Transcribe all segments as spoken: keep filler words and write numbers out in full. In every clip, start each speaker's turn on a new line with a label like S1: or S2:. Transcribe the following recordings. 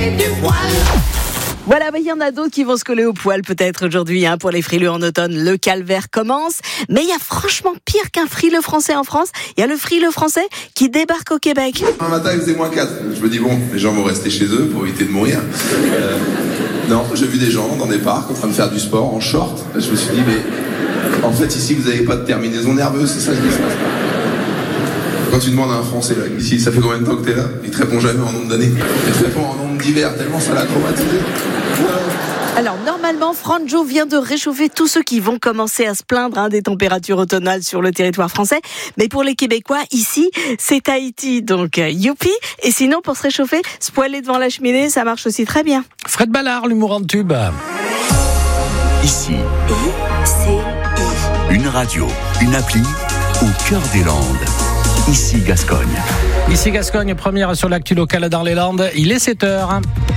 S1: coller du poil.
S2: Voilà, il bah, y en a d'autres qui vont se coller au poil peut-être aujourd'hui hein, pour les frileux en automne. Le calvaire commence, mais il y a franchement pire qu'un frileux français en France. Il y a le frileux français qui débarque au Québec.
S3: Un matin, il faisait moins quatre. Je me dis, bon, les gens vont rester chez eux pour éviter de mourir. Euh, non, j'ai vu des gens dans des parcs en train de faire du sport en short. Je me suis dit, mais en fait, ici, vous n'avez pas de terminaison nerveuse, c'est ça que je me suis dit. Quand tu demandes à un Français, là, ici, ça fait combien de temps que t'es là? Il te répond jamais en nombre d'années. Il te répond en nombre d'hiver, tellement ça l'a traumatisé.
S2: Alors, normalement, Franjo vient de réchauffer tous ceux qui vont commencer à se plaindre hein, des températures automnales sur le territoire français. Mais pour les Québécois, ici, c'est Tahiti. Donc, euh, youpi. Et sinon, pour se réchauffer, se poêler devant la cheminée, ça marche aussi très bien.
S4: Fred Ballard, l'humour en tube.
S5: Ici,
S2: I, C, I.
S5: une radio, une appli au cœur des Landes. Ici Gascogne.
S4: Ici Gascogne, première sur l'actu locale dans les Landes. Il est sept heures.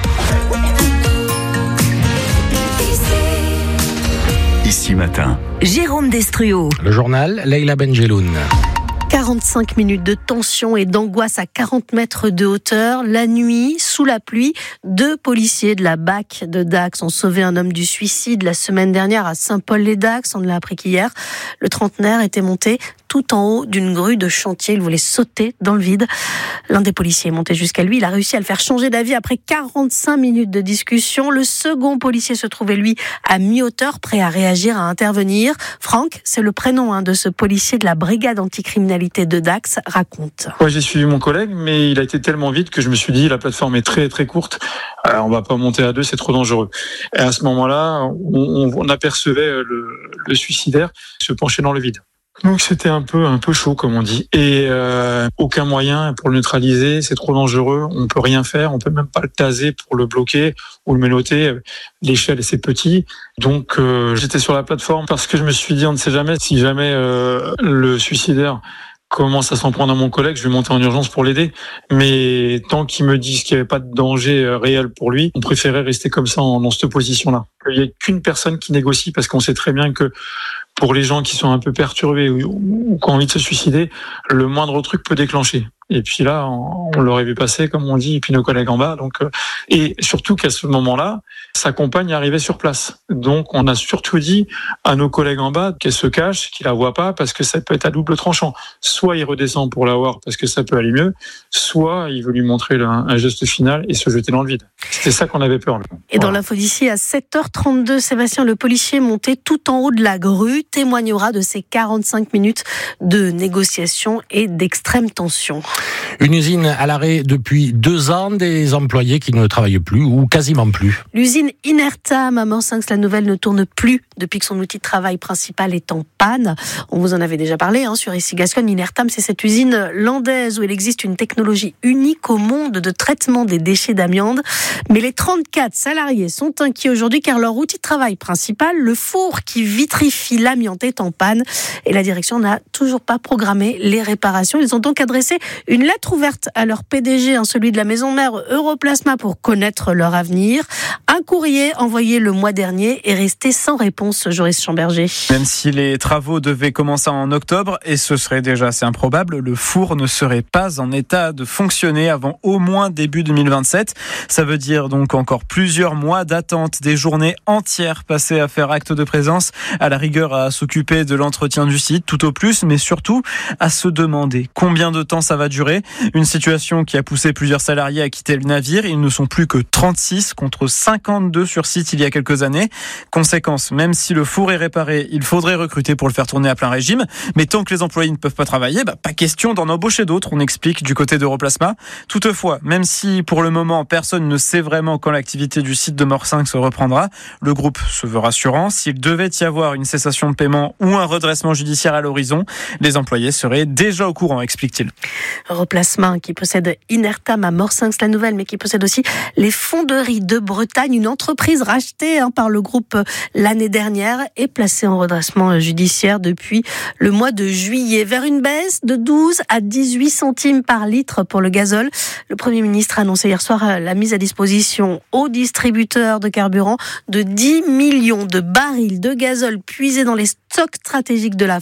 S5: Ici matin.
S6: Jérôme Destruo.
S4: Le journal, Leïla Benjeloun.
S2: quarante-cinq minutes de tension et d'angoisse à quarante mètres de hauteur. La nuit, sous la pluie, deux policiers de la B A C de Dax ont sauvé un homme du suicide la semaine dernière à Saint-Paul-les-Dax. On ne l'a appris qu'hier. Le trentenaire était monté tout en haut d'une grue de chantier. Il voulait sauter dans le vide. L'un des policiers est monté jusqu'à lui. Il a réussi à le faire changer d'avis après quarante-cinq minutes de discussion. Le second policier se trouvait, lui, à mi-hauteur, prêt à réagir, à intervenir. Franck, c'est le prénom hein, de ce policier de la brigade anticriminalité de Dax, raconte.
S7: Ouais, j'ai suivi mon collègue, mais il a été tellement vite que je me suis dit, la plateforme est très très courte. Euh, on va pas monter à deux, c'est trop dangereux. Et à ce moment-là, on, on apercevait le, le suicidaire se pencher dans le vide. Donc c'était un peu un peu chaud comme on dit et euh, aucun moyen pour le neutraliser, c'est trop dangereux, on peut rien faire, on peut même pas le taser pour le bloquer ou le menotter, l'échelle c'est petit. Donc euh, j'étais sur la plateforme parce que je me suis dit on ne sait jamais si jamais euh, le suicidaire commence à s'en prendre à mon collègue, je vais monter en urgence pour l'aider. Mais tant qu'ils me disent qu'il n'y avait pas de danger réel pour lui, on préférait rester comme ça dans cette position-là. Il n'y a qu'une personne qui négocie parce qu'on sait très bien que pour les gens qui sont un peu perturbés ou qui ont envie de se suicider, le moindre truc peut déclencher. Et puis là, on l'aurait vu passer, comme on dit, et puis nos collègues en bas. Donc, et surtout qu'à ce moment-là, sa compagne arrivait sur place. Donc, on a surtout dit à nos collègues en bas qu'elle se cache, qu'ils la voient pas, parce que ça peut être à double tranchant. Soit il redescend pour la voir parce que ça peut aller mieux, soit il veut lui montrer un geste final et se jeter dans le vide. C'était ça qu'on avait peur.
S2: Et dans l'info d'ici, à sept heures trente-deux, Sébastien, le policier monté tout en haut de la grue, témoignera de ces quarante-cinq minutes de négociation et d'extrême tension.
S4: Une usine à l'arrêt depuis deux ans, des employés qui ne travaillent plus ou quasiment plus.
S2: L'usine Inertam à Morsinx, la nouvelle ne tourne plus depuis que son outil de travail principal est en panne. On vous en avait déjà parlé hein, sur Ici Gascogne. Inertam, c'est cette usine landaise où il existe une technologie unique au monde de traitement des déchets d'amiante. Mais les trente-quatre salariés sont inquiets aujourd'hui car leur outil de travail principal, le four qui vitrifie l'amiante, est en panne et la direction n'a toujours pas programmé les réparations. Ils ont donc adressé une lettre ouverte à leur P D G, hein, celui de la maison mère Europlasma, pour connaître leur avenir. Un courrier envoyé le mois dernier est resté sans réponse, Joris Chamberger.
S8: Même si les travaux devaient commencer en octobre, et ce serait déjà assez improbable, le four ne serait pas en état de fonctionner avant au moins début deux mille vingt-sept. Ça veut dire donc encore plusieurs mois d'attente, des journées entières passées à faire acte de présence, à la rigueur à s'occuper de l'entretien du site, tout au plus, mais surtout à se demander combien de temps ça va durer. Une situation qui a poussé plusieurs salariés à quitter le navire. Ils ne sont plus que trente-six contre cinquante-deux sur site il y a quelques années. Conséquence, même si le four est réparé, il faudrait recruter pour le faire tourner à plein régime. Mais tant que les employés ne peuvent pas travailler, bah, pas question d'en embaucher d'autres, on explique du côté d'Europlasma. Toutefois, même si pour le moment personne ne sait vraiment quand l'activité du site de Morsinx se reprendra, le groupe se veut rassurant. S'il devait y avoir une cessation de paiement ou un redressement judiciaire à l'horizon, les employés seraient déjà au courant, explique-t-il.
S2: Europlasma qui possède Inertam à Morsinx, la nouvelle, mais qui possède aussi les Fonderies de Bretagne, une entreprise rachetée hein, par le groupe l'année dernière et placée en redressement judiciaire depuis le mois de juillet, vers une baisse de douze à dix-huit centimes par litre pour le gazole. Le Premier ministre a annoncé hier soir la mise à disposition aux distributeurs de carburant de dix millions de barils de gazole puisés dans les stocks stratégiques de la